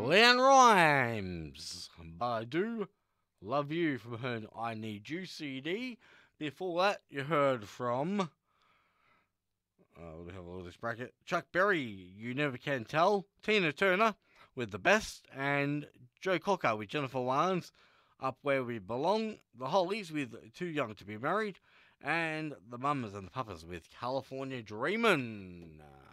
Leanne Rhymes, But I Do Love You from her I Need You CD. Before that, you heard from, let me have a look at this bracket, Chuck Berry, You Never Can Tell, Tina Turner with The Best, and Joe Cocker with Jennifer Warnes, Up Where We Belong, The Hollies with Too Young to Be Married, and The Mamas and the Papas with California Dreamin'.